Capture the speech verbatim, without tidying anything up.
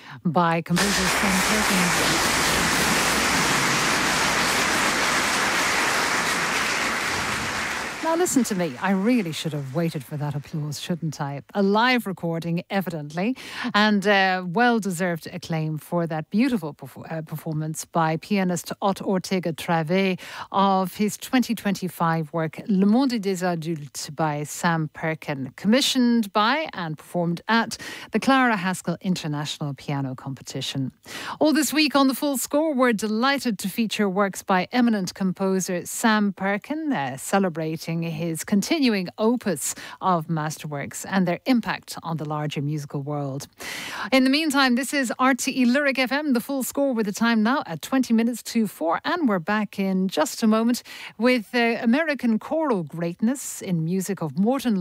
by composer Sam Perkins. Now listen to me, I really should have waited for that applause, shouldn't I? A live recording, evidently, and uh, well-deserved acclaim for that beautiful perf- uh, performance by pianist Otto Ortega-Travé of his twenty twenty-five work Le Monde des Adultes by Sam Perkin, commissioned by and performed at the Clara Haskell International Piano Competition. All this week on The Full Score, we're delighted to feature works by eminent composer Sam Perkin, uh, celebrating his continuing opus of masterworks and their impact on the larger musical world. In the meantime, this is R T E Lyric F M, The Full Score, with the time now at twenty minutes to four, and we're back in just a moment with uh, American choral greatness in music of Morton